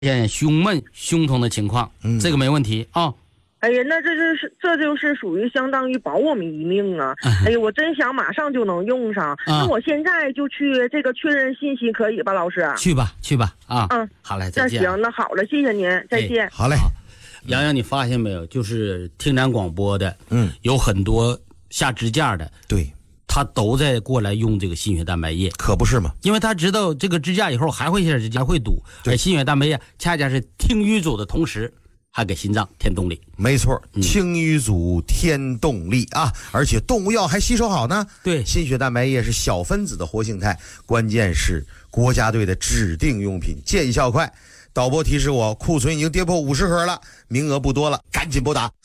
胸闷、胸痛的情况，这个没问题啊。 哎呀，那这就是属于相当于保我们一命啊！哎呀，我真想马上就能用上。那我现在就去这个确认信息，可以吧，老师？ 去吧啊！好嘞，再见。 那行，那好了，谢谢您，再见。 好嘞。 洋洋，你发现没有？就是听咱广播的，有很多下支架的， 对， 他都在过来用这个心血蛋白液， 可不是吗？ 因为他知道这个支架以后还会下支架会堵，而心血蛋白液恰恰是听瘀阻的同时，还给心脏添动力。 没错，清瘀阻添动力啊！而且动物药还吸收好呢。 对， 心血蛋白液是小分子的活性肽，关键是国家队的指定用品，见效快。导播提示我，库存已经跌破50盒了，名额不多了，赶紧拨打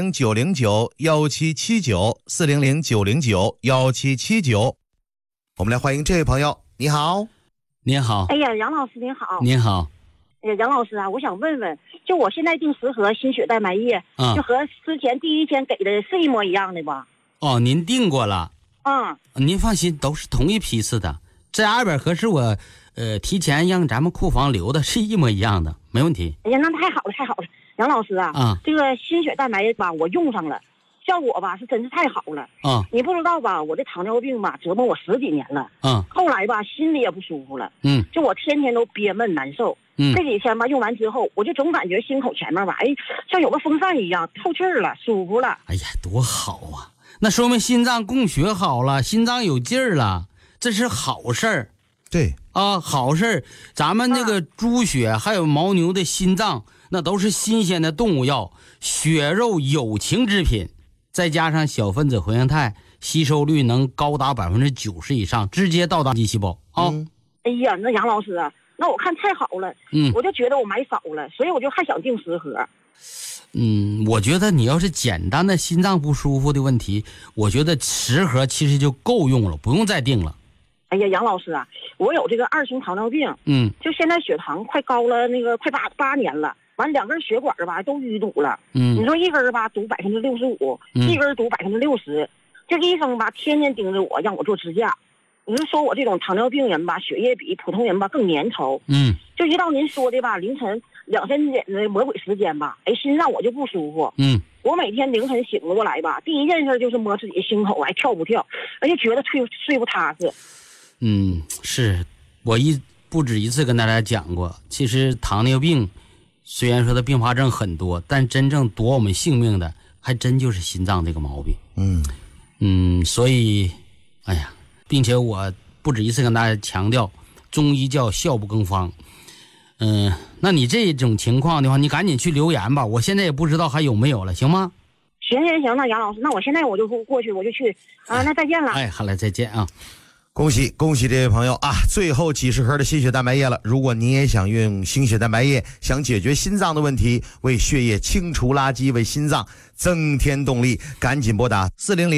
400-909-1779，400-909-1779。我们来欢迎这位朋友，你好。 您好。 哎呀，杨老师您好。 您好。 哎呀，杨老师啊，我想问问，就我现在订10盒心血蛋白液，就和之前第一天给的是一模一样的吧？ 哦，您订过了。您放心，都是同一批次的。这200盒是我提前让咱们库房留的，是一模一样的，没问题。 哎呀，那太好了太好了，杨老师啊，这个心血蛋白液吧，我用上了，效果吧是真是太好了。你不知道吧，我这糖尿病吧折磨我10几年了。后来吧心里也不舒服了。就我天天都憋闷难受。这几天吧用完之后，我就总感觉心口前面吧，像有个风扇一样透气了，舒服了。 哎呀，多好啊！那说明心脏供血好了，心脏有劲儿了，这是好事儿。 对啊，好事儿。咱们那个猪血还有牦牛的心脏，那都是新鲜的动物药，血肉有情之品，再加上小分子活性肽，吸收率能高达90%以上，直接到达肌细胞啊。 哎呀，那杨老师啊，那我看太好了，我就觉得我买少了，所以我就还想订10盒。 我觉得你要是简单的心脏不舒服的问题，我觉得10盒其实就够用了，不用再订了。 哎呀，杨老师啊，我有这个2型糖尿病，就现在血糖快高了，那个快8年了，完2根血管吧都淤堵了，你说一根吧堵65%，一根堵60%，这个医生吧天天盯着我让我做支架。你就说我这种糖尿病人吧，血液比普通人吧更粘稠，就一到您说的吧，凌晨2、3点的魔鬼时间吧，心脏我就不舒服，我每天凌晨醒过来吧，第一件事就是摸自己心口，跳不跳，而且觉得睡不踏实。 是我不止一次跟大家讲过，其实糖尿病虽然说它并发症很多，但真正夺我们性命的还真就是心脏这个毛病。所以哎呀，并且我不止一次跟大家强调，中医叫效不更方。那你这种情况的话，你赶紧去留言吧，我现在也不知道还有没有了，行吗？ 行，那杨老师，那我现在我就过去，我就去啊，那再见了。 好嘞，再见啊。 恭喜这位朋友啊！最后几10盒的心血蛋白液了。如果您也想用心血蛋白液，想解决心脏的问题，为血液清除垃圾，为心脏增添动力，赶紧拨打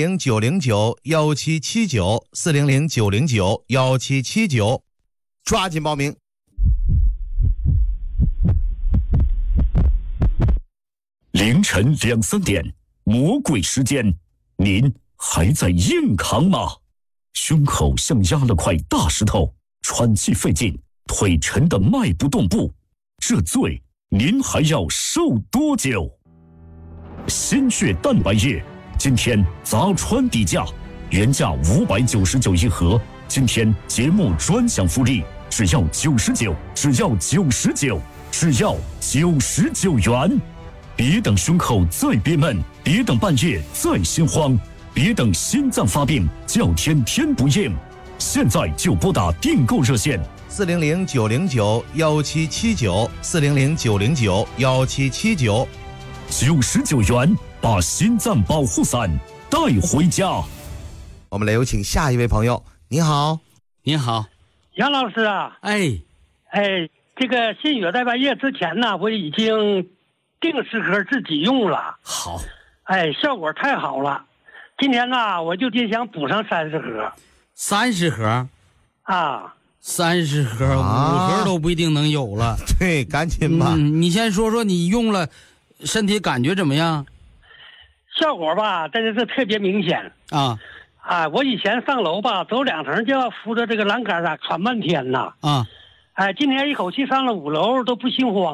400-909-1779，400-909-1779，抓紧报名。 凌晨2、3点，魔鬼时间，您还在硬扛吗？胸口像压了块大石头，喘气费劲，腿沉得迈不动步，这罪您还要受多久？心血蛋白液今天砸穿底价，原价599一盒，今天节目专享福利，只要99，只要99，只要99元。别等胸口再憋闷，别等半夜再心慌，别等心脏发病叫天不应，现在就拨打订购热线 400-909-1779，400-909-1779，99 元把心脏保护伞带回家。 我们来有请下一位朋友。你好。 杨老师啊，这个心血蛋白液之前呢，我已经订10盒自己用了， 好， 效果太好了。今天呢，我就想补上30盒。 30盒啊 ，30盒，5盒都不一定能有了。 对，赶紧吧。 你先说说你用了，身体感觉怎么样？ 效果吧，真的是特别明显啊！ 我以前上楼吧，走2层就要扶着这个栏杆喘半天呐。 今天一口气上了5楼都不心慌。